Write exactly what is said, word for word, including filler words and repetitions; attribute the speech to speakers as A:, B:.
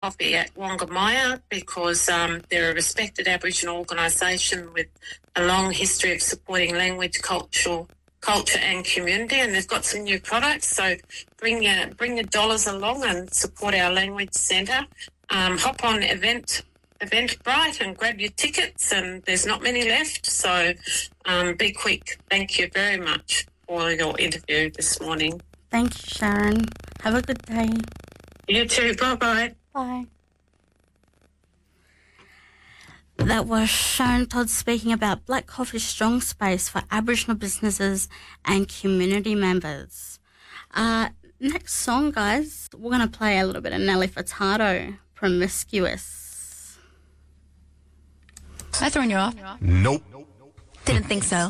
A: Coffee at Wongamaya because um, they're a respected Aboriginal organisation with a long history of supporting language, cultural, culture and community, and they've got some new products. So bring your bring your dollars along and support our language centre. Um, hop on event Eventbrite and grab your tickets, and there's not many left, so um, be quick. Thank you very much for your interview this morning.
B: Thank you, Sharon. Have a good day.
A: You too. Bye-bye.
B: Bye. That was Sharon Todd speaking about Black Coffee Strong Space for Aboriginal businesses and community members. Uh, next song, guys, we're going to play a little bit of Nelly Furtado, Promiscuous.
C: Am I throwing you off?
D: Nope.
C: Didn't think so.